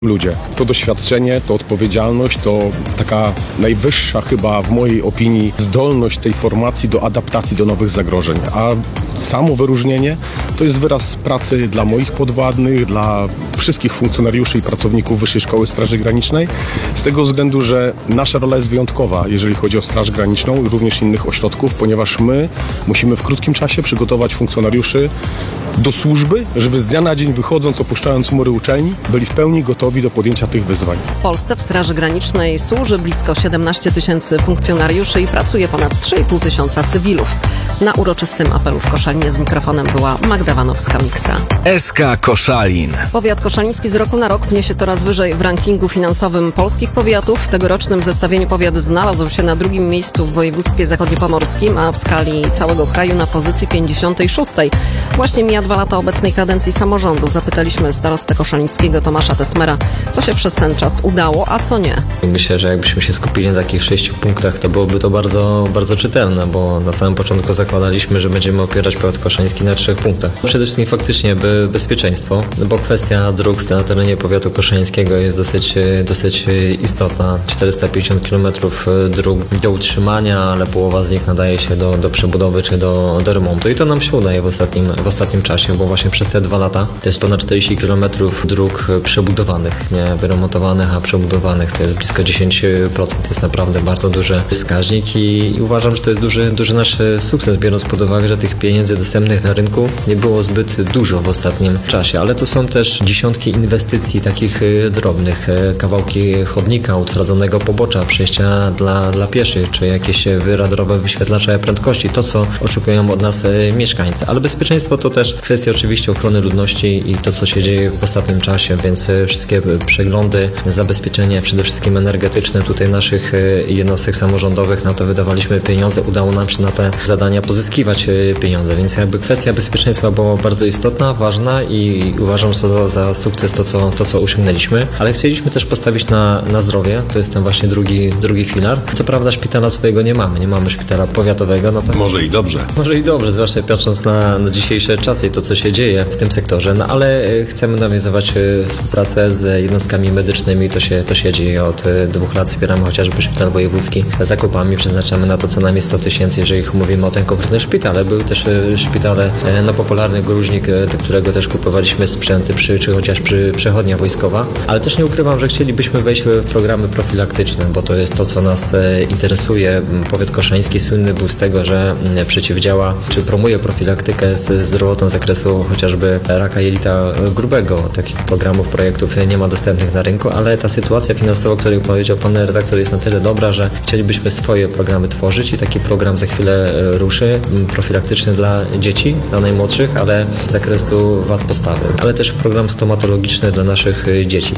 Ludzie. To doświadczenie, to odpowiedzialność, to taka najwyższa chyba w mojej opinii zdolność tej formacji do adaptacji do nowych zagrożeń. A samo wyróżnienie to jest wyraz pracy dla moich podwładnych, dla wszystkich funkcjonariuszy i pracowników Wyższej Szkoły Straży Granicznej. Z tego względu, że nasza rola jest wyjątkowa, jeżeli chodzi o Straż Graniczną i również innych ośrodków, ponieważ my musimy w krótkim czasie przygotować funkcjonariuszy do służby, żeby z dnia na dzień wychodząc, opuszczając mury uczelni, byli w pełni gotowi do podjęcia tych wyzwań. W Polsce w Straży Granicznej służy blisko 17 tysięcy funkcjonariuszy i pracuje ponad 3,5 tysiąca cywilów. Na uroczystym apelu w Koszalinie z mikrofonem była Magda Wanowska-Miksa. SK Koszalin. Powiat koszaliński z roku na rok pnie się coraz wyżej w rankingu finansowym polskich powiatów. W tegorocznym zestawieniu powiat znalazł się na drugim miejscu w województwie zachodniopomorskim, a w skali całego kraju na pozycji 56. Właśnie mija 2 lata obecnej kadencji samorządu. Zapytaliśmy starostę koszalińskiego Tomasza Tesmera, co się przez ten czas udało, a co nie. Myślę, że jakbyśmy się skupili na takich 6 punktach, to byłoby to bardzo, bardzo czytelne, bo na samym początku zakładaliśmy, że będziemy opierać powiat koszaliński na 3 punktach. Przede wszystkim faktycznie bezpieczeństwo, bo kwestia dróg na terenie powiatu koszalińskiego jest dosyć istotna. 450 km dróg do utrzymania, ale połowa z nich nadaje się do przebudowy czy do remontu i to nam się udaje w ostatnim czasie, bo właśnie przez te 2 lata to jest ponad 40 km dróg przebudowanych, nie wyremontowanych, a przebudowanych. To jest blisko 10%. To jest naprawdę bardzo duży wskaźnik i uważam, że to jest duży nasz sukces, biorąc pod uwagę, że tych pieniędzy dostępnych na rynku nie było zbyt dużo w ostatnim czasie, ale to są też dziesiątki inwestycji takich drobnych, kawałki chodnika, utwardzonego pobocza, przejścia dla pieszych, czy jakieś radrowe wyświetlacze prędkości, to co oczekują od nas mieszkańcy. Ale bezpieczeństwo to też kwestia oczywiście ochrony ludności i to co się dzieje w ostatnim czasie, więc wszystkie przeglądy, zabezpieczenie przede wszystkim energetyczne tutaj naszych jednostek samorządowych, na to wydawaliśmy pieniądze, udało nam się na te zadania pozyskiwać pieniądze, więc jakby kwestia bezpieczeństwa była bardzo istotna, ważna i uważam za sukces to co osiągnęliśmy, ale chcieliśmy też postawić na zdrowie, to jest ten właśnie drugi filar. Co prawda szpitala swojego nie mamy szpitala powiatowego. No to Może i dobrze, zwłaszcza patrząc na dzisiejsze czasy i to co się dzieje w tym sektorze, no ale chcemy nawiązywać współpracę z jednostkami medycznymi, to się dzieje od 2 lat, wspieramy chociażby szpital wojewódzki zakupami, przeznaczamy na to co najmniej 100 tysięcy, jeżeli mówimy o ten konkretny szpital, ale były też szpitale, popularny Gruźnik, do którego też kupowaliśmy sprzęty, czy chociażby przechodnia wojskowa, ale też nie ukrywam, że chcielibyśmy wejść w programy profilaktyczne, bo to jest to, co nas interesuje. Powiat koszaliński słynny był z tego, że przeciwdziała, czy promuje profilaktykę zdrowotną z zakresu chociażby raka jelita grubego. Takich programów, projektów nie ma dostępnych na rynku, ale ta sytuacja finansowa, o której powiedział pan redaktor, jest na tyle dobra, że chcielibyśmy swoje programy tworzyć i taki program za chwilę ruszy, profilaktyczny dla dzieci, dla najmłodszych, ale z zakresu wad postawy. Ale też program stomatologiczny dla naszych dzieci,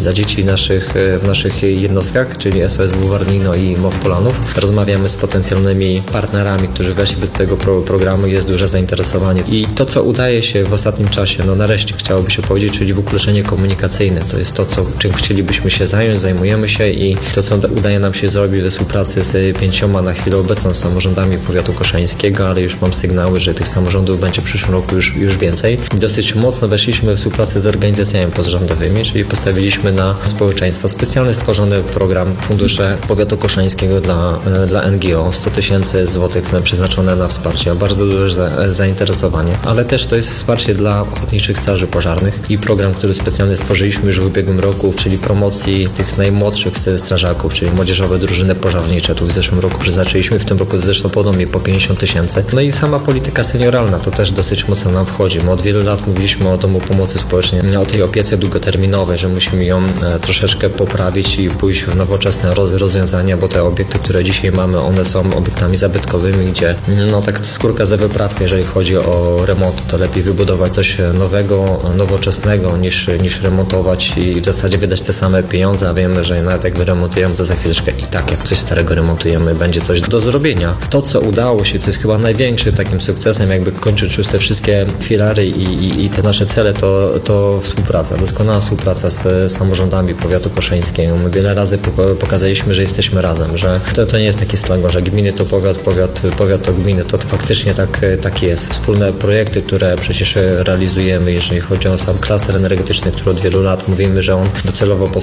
w naszych jednostkach, czyli SOSW Warnino i MOW Polanów. Rozmawiamy z potencjalnymi partnerami, którzy weszliby do tego programu, jest duże zainteresowanie. I to, co udaje się w ostatnim czasie, no nareszcie chciałoby się powiedzieć, czyli wykluczenie komunikacyjne. To jest to, czym chcielibyśmy się zająć, zajmujemy się i to, co udaje nam się zrobić we współpracy z 5 na chwilę obecną samorządami powiatu koszalińskiego, ale już mam sygnały, że tych samorządów będzie w przyszłym roku już więcej. Dosyć mocno weszliśmy we współpracę z organizacjami pozarządowymi, czyli postawiliśmy na społeczeństwo. Specjalnie stworzony program Fundusze Powiatu Koszalińskiego dla NGO. 100 tysięcy złotych przeznaczone na wsparcie. Bardzo duże zainteresowanie, ale też to jest wsparcie dla ochotniczych straży pożarnych i program, który specjalnie stworzyliśmy już w ubiegłym roku, czyli promocji tych najmłodszych strażaków, czyli młodzieżowe drużyny pożarnicze. Tu w zeszłym roku przeznaczyliśmy, w tym roku zresztą podobnie po 50 tysięcy. No i sama polityka senioralna to też dosyć mocno nam wchodzi. My od wielu lat mówiliśmy o Domu Pomocy Społecznej, o tej opiece długoterminowej, że musimy ją troszeczkę poprawić i pójść w nowoczesne rozwiązania, bo te obiekty, które dzisiaj mamy, one są obiektami zabytkowymi, gdzie no tak skórka za wyprawkę, jeżeli chodzi o remont, to lepiej wybudować coś nowego, nowoczesnego niż remontować i w zasadzie wydać te same pieniądze, a wiemy, że nawet jak wyremontujemy, to za chwileczkę i tak jak coś starego remontujemy, będzie coś do zrobienia. To, co udało się, to jest chyba największym takim sukcesem, jakby kończyć już te wszystkie filary i te nasze cele, to współpraca, doskonała współpraca z samorządami powiatu koszalińskiego. My wiele razy pokazaliśmy, że jesteśmy razem, że to nie jest taki slogan, że gminy to powiat to gminy, to faktycznie tak jest. Wspólne projekty, które przecież realizujemy, jeżeli chodzi o sam klaster energetyczny, który od wielu lat mówimy, że on docelowo powstał